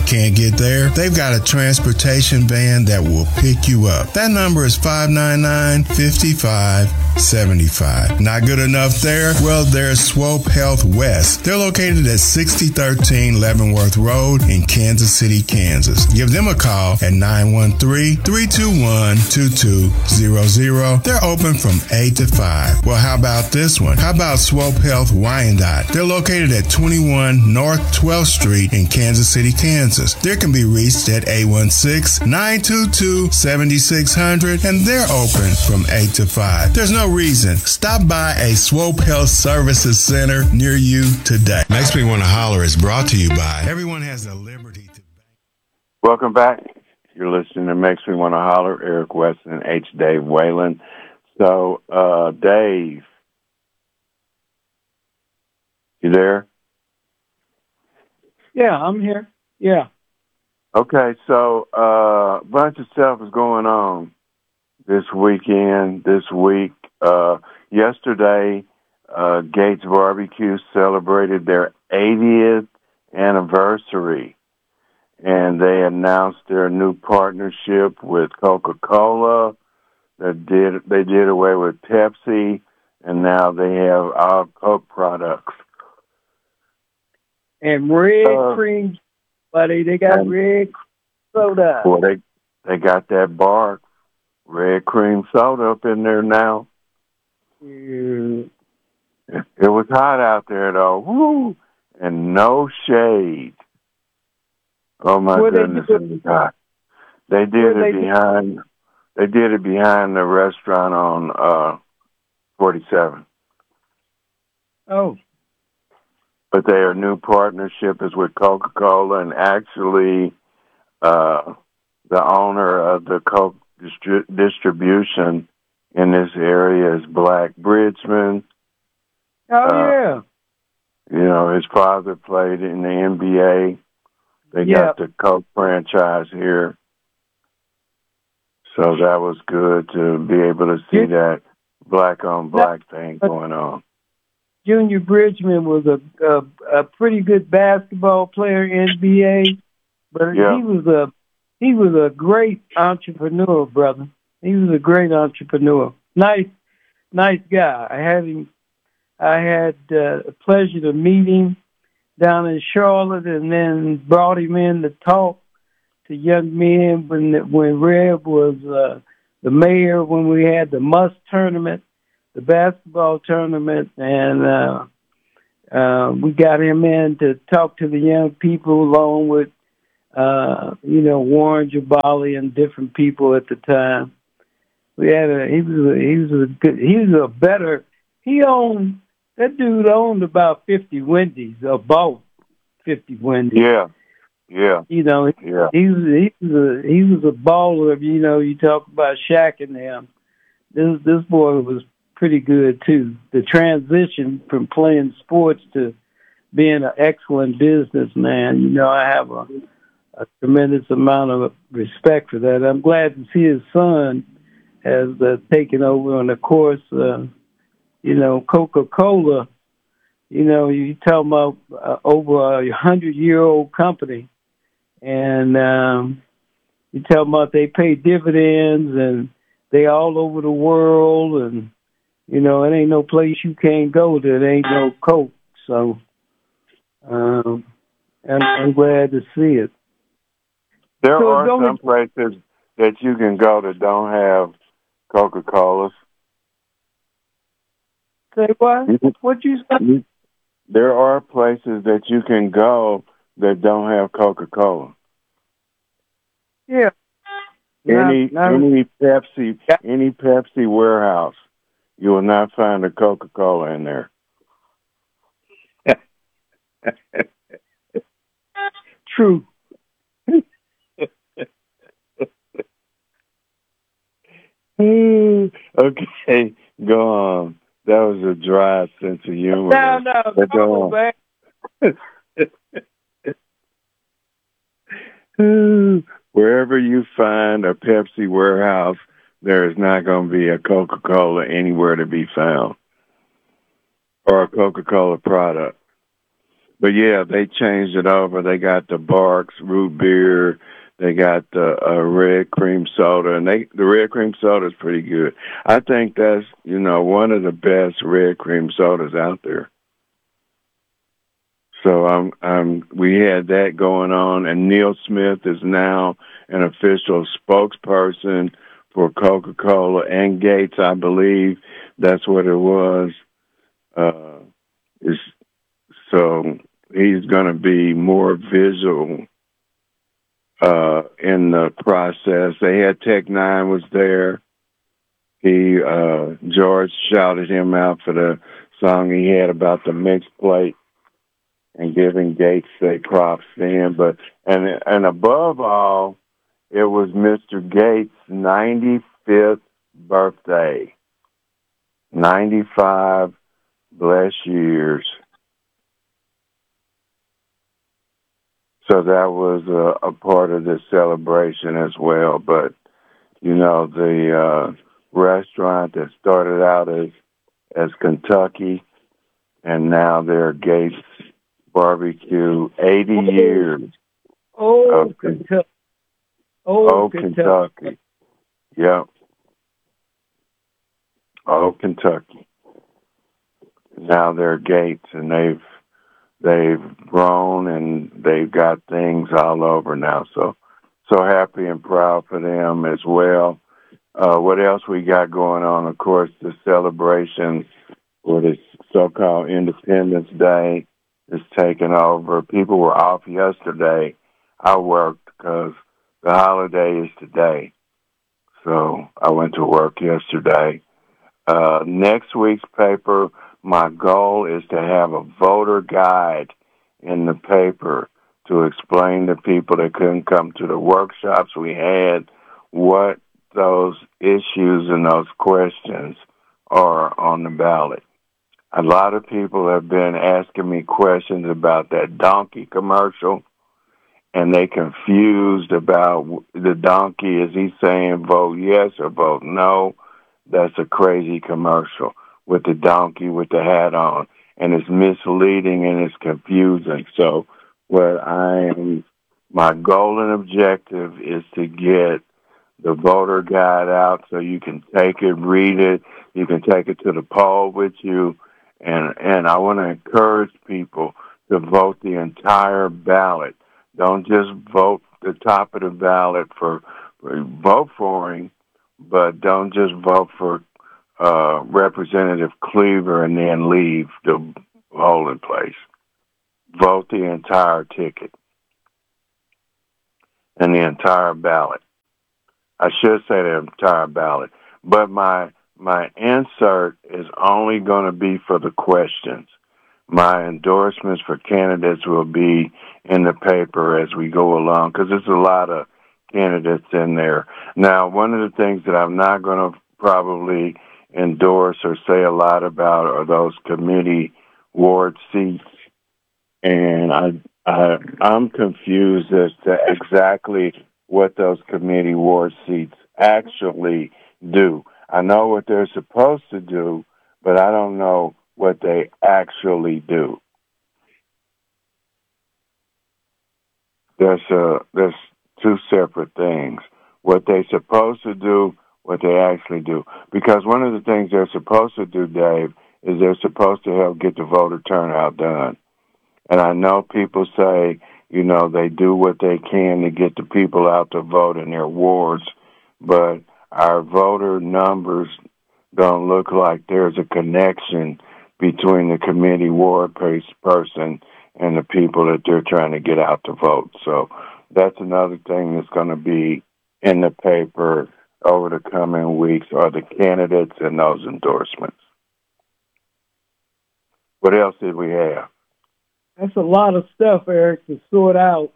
Can't get there? They've got a transportation van that will pick you up. That number is 599-5575. Not good enough there? Well, there's Swope Health West. They're located at 6013 Leavenworth Road in Kansas City, Kansas. Give them a call at 913-321-2200. They're open from 8 to 5. Well, how about this one? How about Swope Health Wyandotte? They're located at 21 North 12th Street in Kansas City, Kansas. They can be reached at 816-922-7600, and they're open from 8 to 5. There's no reason. Stop by a Swope Health Services Center near you today. Makes Me Want to Holler is brought to you by Everyone Has the Liberty to. Welcome back. You're listening to Makes Me Want to Holler, Eric Weston and H. Dave Whalen. So, Dave, you there? Yeah, I'm here. Yeah. Okay, so a bunch of stuff is going on this weekend, this week. Yesterday, Gates Barbecue celebrated their 80th anniversary, and they announced their new partnership with Coca-Cola. They did away with Pepsi, and now they have all Coke products. And red cream, buddy. They got red soda. Well, they got that bar red cream soda up in there now. Mm. It was hot out there, though. Woo! And no shade. Oh, my goodness. God. They did it behind the restaurant on 47. Oh. But their new partnership is with Coca-Cola, and actually the owner of the Coke distribution in this area is Black Bridgman. Oh, yeah. You know, his father played in the NBA. They got the Coke franchise here. So that was good to be able to see that black-on-black thing going on. Junior Bridgman was a pretty good basketball player, NBA, but he was a great entrepreneur, brother. He was a great entrepreneur. Nice guy. I had the pleasure to meet him down in Charlotte, and then brought him in to talk to young men when Reb was the mayor, when we had the Must tournament, the basketball tournament, and we got him in to talk to the young people along with, Warren Jabali and different people at the time. That dude owned about 50 Wendy's, or bought 50 Wendy's. Yeah. He was a baller. You talk about Shaq and them. This boy was pretty good too. The transition from playing sports to being an excellent businessman, I have a tremendous amount of respect for that. I'm glad to see his son has taken over, and of course, Coca-Cola. You talking about over 100-year-old company, and you talking about they pay dividends, and they all over the world, and it ain't no place you can't go that ain't no Coke. So I'm glad to see it. There are some places that you can go that don't have Coca-Colas. Say what? What you say? There are places that you can go that don't have Coca-Cola. Yeah. Any Pepsi warehouse, you will not find a Coca-Cola in there. True. Okay, go on. That was a dry sense of humor. No, back. Wherever you find a Pepsi warehouse, there is not going to be a Coca-Cola anywhere to be found, or a Coca-Cola product. But yeah, they changed it over. They got the Barks root beer. They got the red cream soda, and the red cream soda is pretty good. I think that's one of the best red cream sodas out there. So we had that going on, and Neil Smith is now an official spokesperson for Coca-Cola and Gates, I believe. That's what it was. So he's going to be more visual in the process. They had Tech Nine was there. George shouted him out for the song he had about the mixed plate and giving Gates their props to him. But and above all, it was Mr. Gates' 95th birthday. 95 bless years. So that was a part of the celebration as well. But, the restaurant that started out as Kentucky, and now they're Gates Barbecue, 80 years. Oh, Kentucky. Oh, Kentucky. Yep. Oh, Kentucky. Now they're Gates, and they've grown and they've got things all over now. So happy and proud for them as well. What else we got going on? Of course, the celebration for this so-called Independence Day is taking over. People were off yesterday. I worked because the holiday is today. So I went to work yesterday. Next week's paper, my goal is to have a voter guide in the paper to explain to people that couldn't come to the workshops we had what those issues and those questions are on the ballot. A lot of people have been asking me questions about that donkey commercial, and they confused about the donkey. Is he saying vote yes or vote no? That's a crazy commercial with the donkey with the hat on, and it's misleading and it's confusing. So my goal and objective is to get the voter guide out so you can take it, read it, you can take it to the poll with you, and I want to encourage people to vote the entire ballot. Don't just vote the top of the ballot vote for him, but don't just vote for Representative Cleaver and then leave the polling place. Vote the entire ticket and the entire ballot. I should say the entire ballot, but my insert is only going to be for the questions. My endorsements for candidates will be in the paper as we go along because there's a lot of candidates in there. Now, one of the things that I'm not going to probably endorse or say a lot about are those committee ward seats, and I'm confused as to exactly what those committee ward seats actually do. I know what they're supposed to do, but I don't know what they actually do. There's two separate things. What they're supposed to do, what they actually do. Because one of the things they're supposed to do, Dave, is they're supposed to help get the voter turnout done. And I know people say, they do what they can to get the people out to vote in their wards, but our voter numbers don't look like there's a connection between the committee ward person and the people that they're trying to get out to vote. So that's another thing that's going to be in the paper over the coming weeks are the candidates and those endorsements. What else did we have? That's a lot of stuff, Eric, to sort out.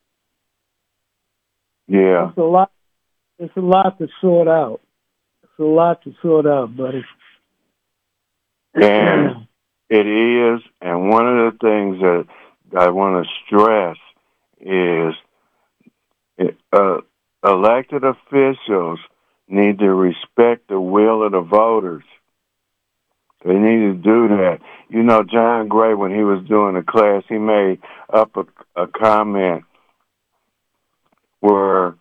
Yeah. It's a lot to sort out. It's a lot to sort out, buddy. And it is, and one of the things that I want to stress is elected officials need to respect the will of the voters. They need to do that. You know, John Gray, when he was doing a class, he made up a comment where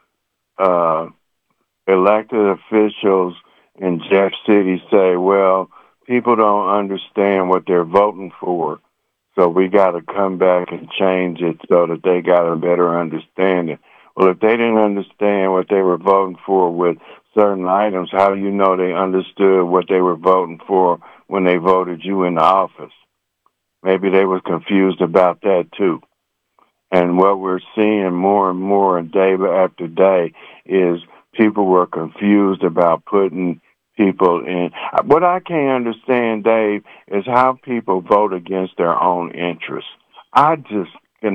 elected officials in Jeff City say, well, people don't understand what they're voting for, so we got to come back and change it so that they got a better understanding. Well, if they didn't understand what they were voting for with certain items, how do you know they understood what they were voting for when they voted you in the office? Maybe they were confused about that too. And what we're seeing more and more day after day is people were confused about putting people in. What I can't understand, Dave, is how people vote against their own interests. I just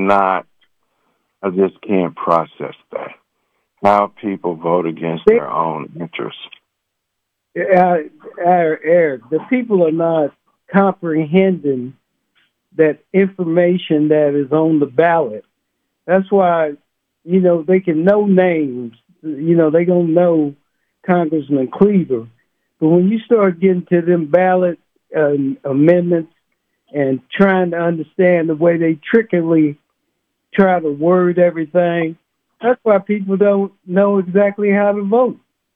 can't process that. How people vote against their own interests. Eric, the people are not comprehending that information that is on the ballot. That's why, they can know names. They don't know Congressman Cleaver. But when you start getting to them ballot amendments and trying to understand the way they trickily try to word everything, that's why people don't know exactly how to vote.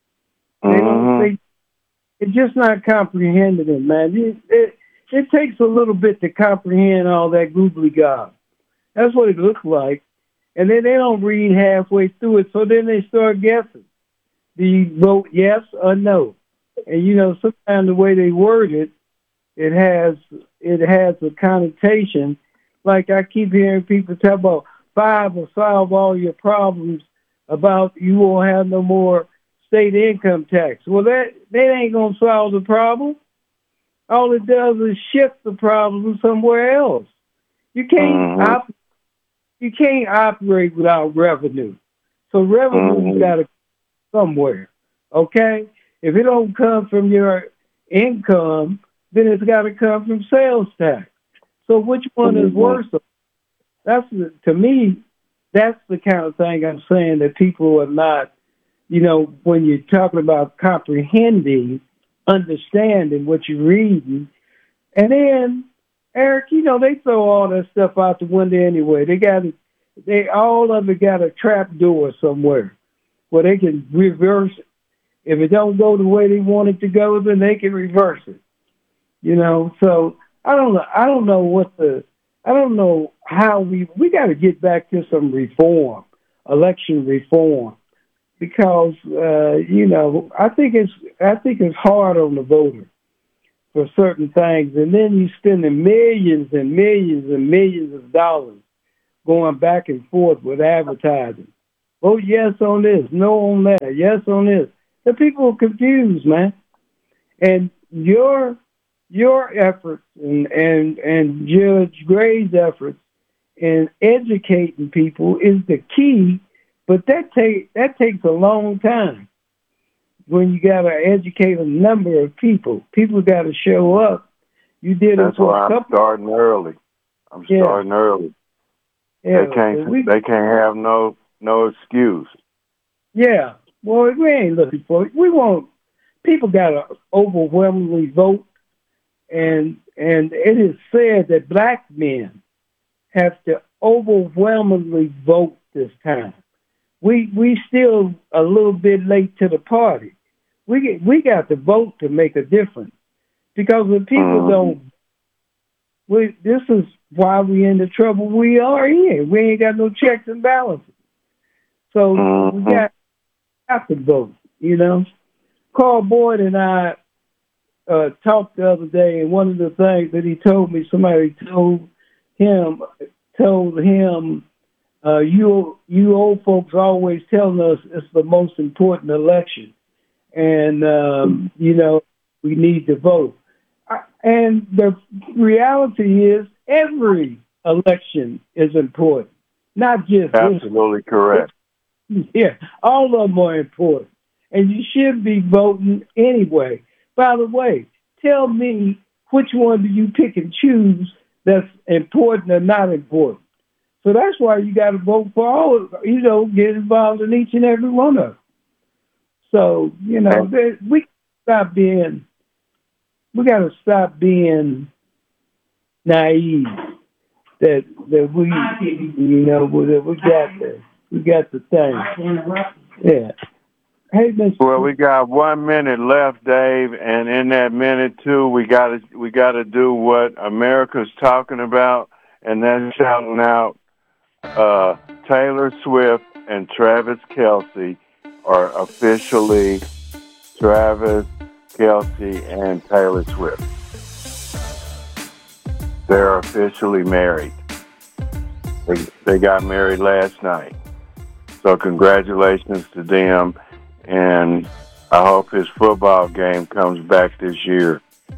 It's just not comprehending it, man. It takes a little bit to comprehend all that googly gob. That's what it looks like. And then they don't read halfway through it, so then they start guessing. Do you vote yes or no? And sometimes the way they word it, it has a connotation. Like I keep hearing people talk about 5 will solve all your problems, about you won't have no more state income tax. Well, that ain't gonna solve the problem. All it does is shift the problem somewhere else. You can't operate without revenue. So revenue got to come somewhere. Okay? If it don't come from your income, then it's got to come from sales tax. So which one is worse? To me, that's the kind of thing I'm saying that people are not, when you're talking about comprehending, understanding what you're reading. And then, Eric, they throw all that stuff out the window anyway. All of it got a trap door somewhere where they can reverse it. If it don't go the way they want it to go, then they can reverse it. So I don't know how we got to get back to some reform, election reform, because I think it's hard on the voter for certain things, and then you spending millions and millions and millions of dollars going back and forth with advertising. Oh, yes on this, no on that, yes on this. The people are confused, man. And your efforts and Judge Gray's efforts in educating people is the key, but that takes a long time. When you got to educate a number of people got to show up. You did That's it for why a couple. Starting early. I'm starting early. Yeah, they can't have no excuse. Yeah. Well, we ain't looking for it. We want people got to overwhelmingly vote, and it is said that black men have to overwhelmingly vote this time. We still a little bit late to the party. We got to vote to make a difference, because when people don't, this is why we in the trouble we are in. We ain't got no checks and balances, so we have to vote. Carl Boyd and I talked the other day, and one of the things that he told me, somebody told him, you old folks always telling us it's the most important election, and we need to vote. And the reality is every election is important, not just absolutely this. Correct. Yeah, all of them are important, and you should be voting anyway. By the way, tell me, which one do you pick and choose that's important or not important? So that's why you got to vote for all, get involved in each and every one of them. So, we got to stop being naive that we got the thing. Yeah. Hey, Mr. Well, we got 1 minute left, Dave, and in that minute too, we gotta do what America's talking about, and that's shouting out Taylor Swift and Travis Kelce are officially Travis Kelce and Taylor Swift. They're officially married. They got married last night. So congratulations to them, and I hope his football game comes back this year.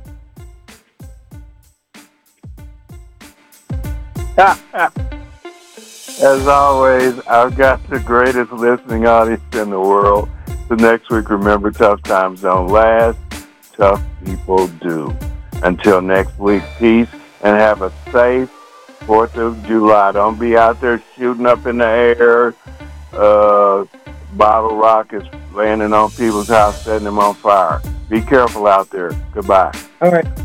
As always, I've got the greatest listening audience in the world. So next week, remember, tough times don't last. Tough people do. Until next week, peace, and have a safe 4th of July. Don't be out there shooting up in the air. Bottle rockets landing on people's house, setting them on fire. Be careful out there. Goodbye. All right.